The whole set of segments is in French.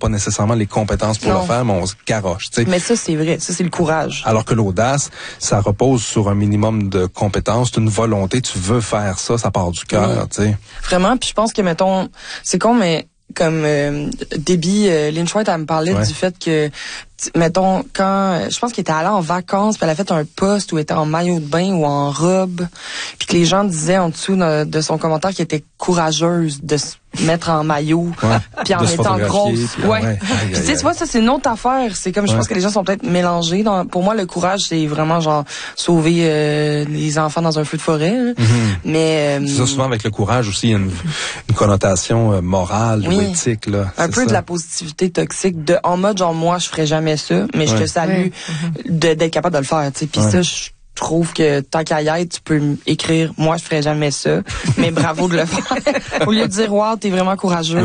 pas nécessairement les compétences pour le faire, mais on se garoche, tu sais. Mais ça, c'est vrai. Ça, c'est le courage. Alors que l'audace, ça repose sur un minimum de compétences, c'est une volonté, tu veux faire ça, ça part du cœur, tu sais. Vraiment, puis je pense que, mettons, c'est con, mais comme Debbie Lynch White, elle me parlait du fait que, mettons, quand je pense qu'elle était allée en vacances, puis elle a fait un post où elle était en maillot de bain ou en robe, puis que les gens disaient en dessous de son commentaire qu'elle était courageuse de se mettre en maillot, puis en étant grosse. Puis tu sais, tu vois, ça c'est une autre affaire. C'est comme je pense que les gens sont peut-être mélangés. Pour moi, le courage, c'est vraiment genre sauver les enfants dans un feu de forêt. Mais c'est ça, souvent avec le courage aussi, il y a une connotation morale ou éthique là. Un peu de la positivité toxique, en mode genre moi je ferais jamais ça, mais je te salue d'être capable de le faire. Tu sais, puis ça je trouve que tant qu'à y être, tu peux écrire moi je ferais jamais ça, mais bravo de le faire. Au lieu de dire wow, t'es vraiment courageux.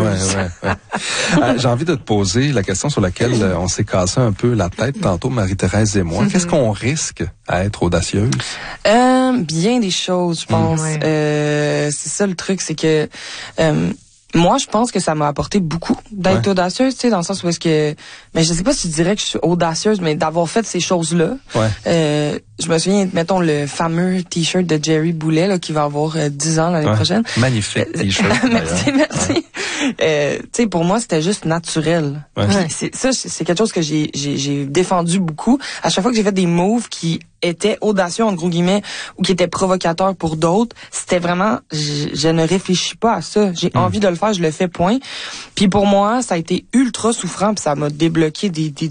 J'ai envie de te poser la question sur laquelle on s'est cassé un peu la tête tantôt, Marie-Thérèse et moi. Qu'est-ce qu'on risque à être audacieuse? Bien des choses, je pense. C'est ça le truc, c'est que moi, je pense que ça m'a apporté beaucoup d'être audacieuse, tu sais, dans le sens où est-ce que, mais je sais pas si je dirais que je suis audacieuse, mais d'avoir fait ces choses-là. Je me souviens, mettons, le fameux t-shirt de Jerry Boulet, là, qui va avoir 10 ans l'année prochaine. Magnifique t-shirt. Merci. Tu sais, pour moi, c'était juste naturel. C'est quelque chose que j'ai défendu beaucoup. À chaque fois que j'ai fait des moves qui étaient audacieux, en gros guillemets, ou qui étaient provocateurs pour d'autres, c'était vraiment, je ne réfléchis pas à ça. J'ai envie de le faire, je le fais, point. Puis pour moi, ça a été ultra souffrant, puis ça m'a débloqué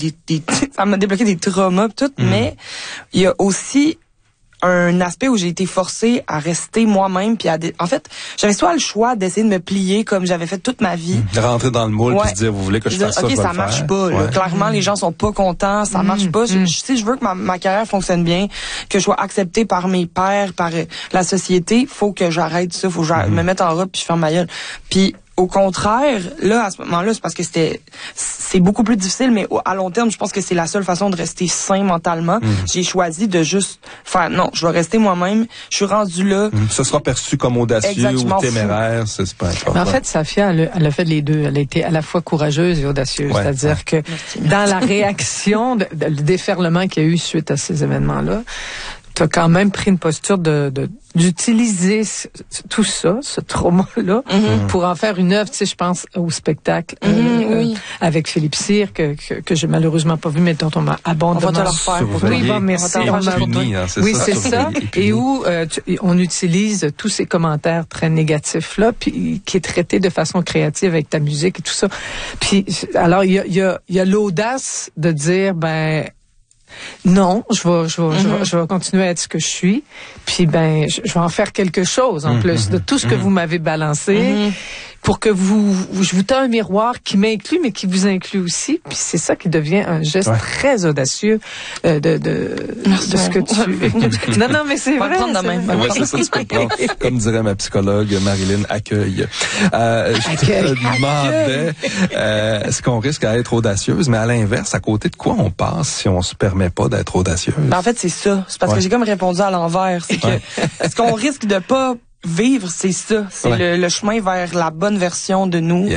ça m'a débloqué des traumas, pis tout, mais il y a aussi un aspect où j'ai été forcée à rester moi-même, puis en fait, j'avais soit le choix d'essayer de me plier comme j'avais fait toute ma vie. De rentrer dans le moule puis se dire, vous voulez que je fasse ça, je vais ça le marche faire. pas. Là. Clairement, les gens sont pas contents, ça marche pas. Si je veux que ma carrière fonctionne bien, que je sois acceptée par mes pairs, par la société, faut que j'arrête ça, faut que je me mette en robe puis je ferme ma gueule. Puis au contraire, là, à ce moment-là, c'est parce que c'est beaucoup plus difficile, mais à long terme, je pense que c'est la seule façon de rester sain mentalement. J'ai choisi de juste faire, non, je vais rester moi-même, je suis rendu là. Ce sera perçu comme audacieux ou téméraire, c'est pas important. En fait, Safia, elle a fait les deux. Elle a été à la fois courageuse et audacieuse. C'est-à-dire que dans la réaction, le déferlement qu'il y a eu suite à ces événements-là, t'as quand même pris une posture d'utiliser tout ça, ce trauma-là, pour en faire une œuvre. Tu sais, je pense au spectacle avec Philippe Cyr que j'ai malheureusement pas vu, mais dont on m'a abondamment. On va te le refaire. Oui, merci. Oui, c'est ça. Et où on utilise tous ces commentaires très négatifs là, puis qui est traité de façon créative avec ta musique et tout ça. Puis alors il y a l'audace de dire non, je vais continuer à être ce que je suis. Puis je vais en faire quelque chose en plus de tout ce que vous m'avez balancé pour que je vous tends un miroir qui m'inclut mais qui vous inclut aussi. Puis c'est ça qui devient un geste très audacieux de ce que tu. Non, mais c'est vrai. C'est ça, tu peux le prendre. Comme dirait ma psychologue Marilyn, accueille. Je te demandais, est-ce qu'on risque à être audacieuse, mais à l'inverse, à côté de quoi on passe si on se permet pas d'être audacieuse? En fait, c'est ça. C'est parce que j'ai comme répondu à l'envers. C'est que, est-ce qu'on risque de pas vivre, c'est ça. C'est le chemin vers la bonne version de nous.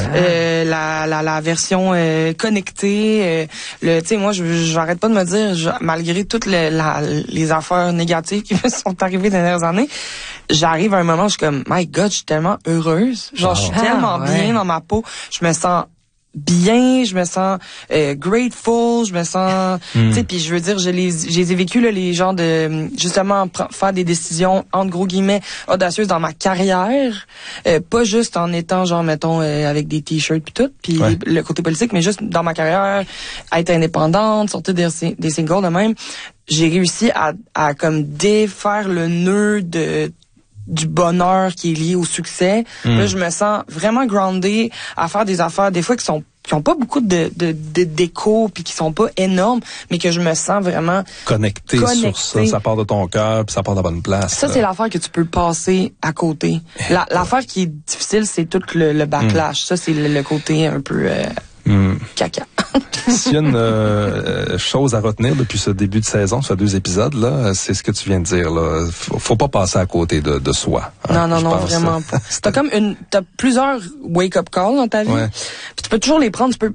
La version connectée. Tu sais, moi, j'arrête pas de me dire, malgré toutes les affaires négatives qui me sont arrivées ces dernières années, j'arrive à un moment où je suis comme, my God, je suis tellement heureuse. Genre, je suis tellement bien dans ma peau. Je me sens bien, je me sens grateful, je me sens, tu sais, puis je veux dire, je les ai vécu là, les gens de justement faire des décisions entre gros guillemets audacieuses dans ma carrière, pas juste en étant genre mettons avec des t-shirts puis tout, puis le côté politique, mais juste dans ma carrière, être indépendante, sortir des singles de même, j'ai réussi à comme défaire le nœud du bonheur qui est lié au succès. Là, je me sens vraiment groundée à faire des affaires, des fois qui ont pas beaucoup de déco puis qui sont pas énormes, mais que je me sens vraiment connecté sur ça. Ça part de ton cœur puis ça part de la bonne place. Ça, c'est l'affaire que tu peux passer à côté. L'affaire qui est difficile, c'est tout le backlash. Ça, c'est le côté un peu caca. S'il y a une chose à retenir depuis ce début de saison, ces 2 épisodes là, c'est ce que tu viens de dire là. Faut pas passer à côté de soi. Non, vraiment pas. T'as plusieurs wake-up calls dans ta vie. Puis tu peux toujours les prendre. Tu peux